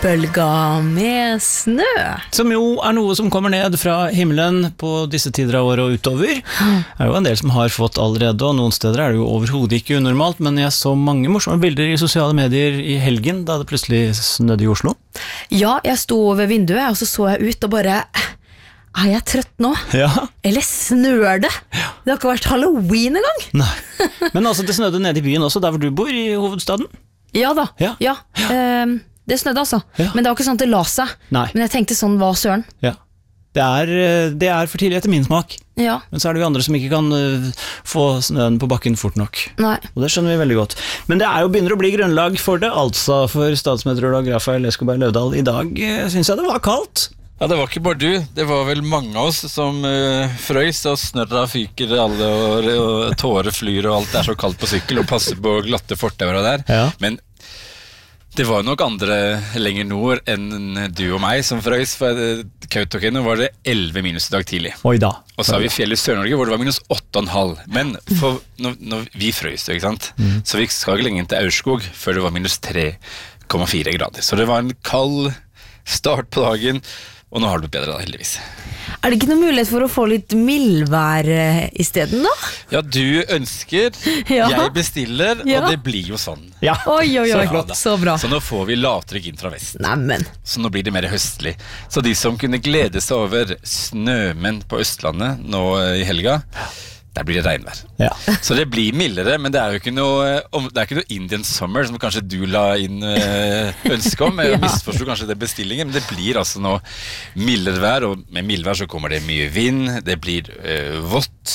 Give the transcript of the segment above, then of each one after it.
bølga med snø. Som jo noe som kommer ned fra himmelen på disse tider av året og utover. Det jo en del som har fått allerede, og noen steder det jo overhodet ikke unormalt, men jeg så mange morsomme bilder i sosiale medier i helgen, da det plutselig snødde i Oslo. Ja, jeg sto ved vinduet, og så jeg ut og bare... jeg trøtt nå? Ja. Eller snør det? Ja. Det har ikke vært Halloween engang. Nei. Men altså, det snødde nede i byen også, der hvor du bor i hovedstaden? Ja da, ja. Det snødde altså. Ja. Men det var ikke sånn at det la seg. Nei. Men jeg tenkte sånn, hva søren? Ja. Det er for tidlig etter min smak. Ja. Men så det jo andre som ikke kan få snøen på bakken fort nok. Nei. Og det skjønner vi veldig godt. Men det begynner å bli grunnlag for det, altså for statsmeteorolog Rafael Escobar Løvdahl. I dag synes jeg det var kaldt. Ja, det var ikke bare du. Det var vel mange av oss som frøys, og snørra fyker alle, og tårer flyr, og alt så kaldt på sykkel, og passer på glatte fortauer der. Ja. Men det var nok andre lenger nord enn du og meg som frøys, for Kautokeino var det 11 minus i dag tidlig. Oi da. Og så har vi fjell i Sør-Norge hvor det var minus 8,5. Men når vi frøys, ikke sant? Så vi skal ikke lenger til Aurskog før det var minus 3,4 grader. Så det var en kald start på dagen, og nå har det blitt bedre da, heldigvis. Det ikke noen mulighet for å få litt mildvær i stedet da? Ja, du ønsker, jeg bestiller, og det blir jo sånn. Ja. Oi, så bra. Så nå får vi lavtrykk inn fra vest. Neimen. Så nå blir det mer høstlig. Så de som kunne glede seg over snømenn på Østlandet nå i helga, der blir det regnvær. Ja. Så det blir mildere, men det jo ikke noe Indian Summer som kanskje du la inn ønske om. Jeg misforstod kanskje det bestillingen, men det blir altså nå mildere vær, og med mildvær så kommer det mye vind, det blir vått.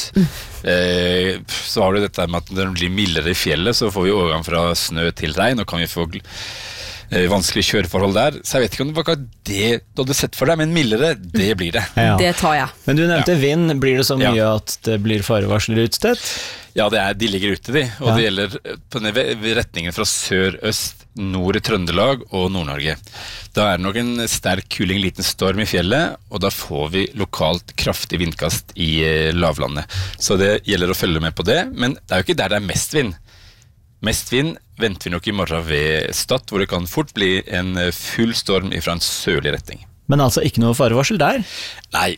Så har du dette med at når det blir mildere i fjellet, så får vi overgang fra snø til regn, og kan vi få vanskelige kjøreforhold der. Så jeg vet ikke om det var det du hadde sett for deg, men mildere, det blir det. Ja. Det tar jeg. Men du nevnte vind. Blir det så mye at det blir farevarsler utstedt? Ja, de ligger ute, og det gjelder på retningen fra sør-øst, nord i Trøndelag og Nord-Norge. Da det nok en sterk kuling, liten storm i fjellet, og da får vi lokalt kraftig vindkast i lavlandet. Så det gjelder å følge med på det, men det jo ikke der det mest vind. Mest vind venter vi nok i morgen ved Stad, hvor det kan fort bli en full storm fra en sørlig retning. Men altså ikke noe farevarsel der? Nei,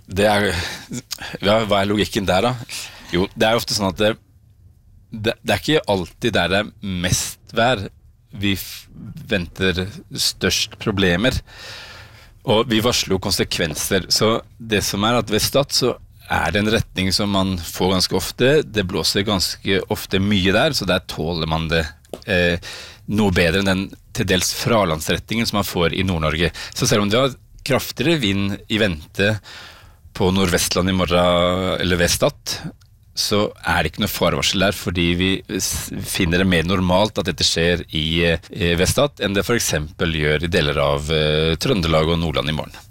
hva logikken der da? Jo, det jo ofte sånn at det ikke alltid der det mest vær vi venter størst problemer, og vi varsler jo konsekvenser. Så det som at ved Stad så det en retning som man får ganske ofte. Det blåser ganske ofte mye der, så der tåler man det noe bedre enn den til dels fralandsretningen som man får i Nord-Norge. Så selv om det har kraftigere vind i vente på Nordvestland i morgen, eller ved Stad, så det ikke noe farevarsel der, fordi vi finner det mer normalt at dette skjer i ved Stad, enn det for eksempel gjør i deler av Trøndelag og Nordland i morgen.